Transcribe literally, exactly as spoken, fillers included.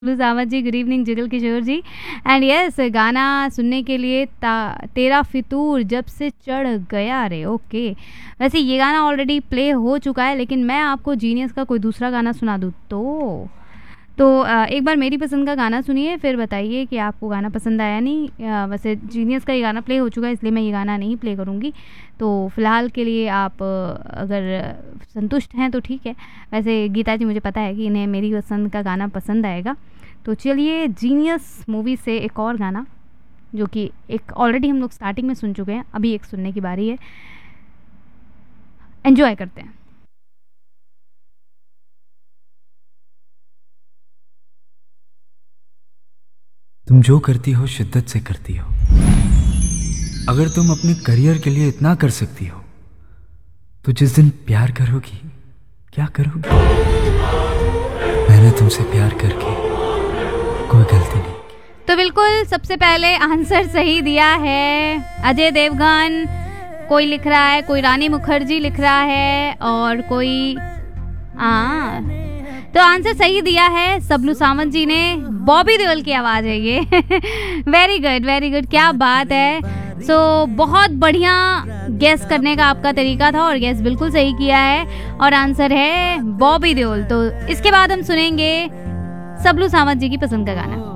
लू सावंत जी, good evening Jugal Kishore ji. And yes, गाना सुनने के लिए ता तेरा फितूर जब से चढ़ गया रे। ओके, वैसे ये गाना ऑलरेडी प्ले हो चुका है, लेकिन मैं आपको जीनियस का कोई दूसरा गाना सुना दूँ तो तो अ, एक बार मेरी पसंद का गाना सुनिए, फिर बताइए कि आपको गाना पसंद आया नहीं। अ, वैसे जीनियस का ये गाना प्ले हो चुका है, इसलिए मैं ये गाना नहीं प्ले करूँगी। तो फ़िलहाल के लिए आप अ, अगर संतुष्ट हैं तो ठीक है। वैसे गीता जी, मुझे पता है कि इन्हें मेरी पसंद का गाना पसंद आएगा। तो चलिए, जीनियस मूवी से एक और गाना, जो कि एक ऑलरेडी हम लोग स्टार्टिंग में सुन चुके हैं, अभी एक सुनने की बारी है। एंजॉय करते हैं। तुम जो करती हो शिद्दत से करती हो। अगर तुम अपने करियर के लिए इतना कर सकती हो, तो जिस दिन प्यार करोगी, क्या करोगी? मैंने तुमसे प्यार करके कोई गलती नहीं। तो बिल्कुल सबसे पहले आंसर सही दिया है अजय देवगन। कोई लिख रहा है, कोई रानी मुखर्जी लिख रहा है, और कोई हाँ, तो आंसर सही दिया है सबलू सावंत जी ने। बॉबी देओल की आवाज़ है ये। वेरी गुड, वेरी गुड, क्या बात है। सो so, बहुत बढ़िया गेस करने का आपका तरीका था, और गेस बिल्कुल सही किया है, और आंसर है बॉबी देओल। तो इसके बाद हम सुनेंगे सबलू सावंत जी की पसंद का गाना।